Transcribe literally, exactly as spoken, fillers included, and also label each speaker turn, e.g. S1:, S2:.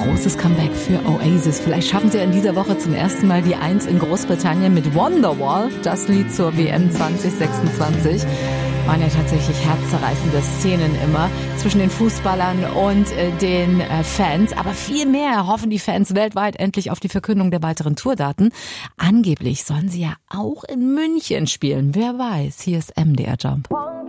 S1: großes Comeback für Oasis. Vielleicht schaffen sie in dieser Woche zum ersten Mal die Eins in Großbritannien mit Wonderwall, das Lied zur W M zwanzig sechsundzwanzig. Waren ja tatsächlich herzzerreißende Szenen immer zwischen den Fußballern und äh, den äh, Fans. Aber viel mehr hoffen die Fans weltweit endlich auf die Verkündung der weiteren Tourdaten. Angeblich sollen sie ja auch in München spielen. Wer weiß, hier ist M D R Jump.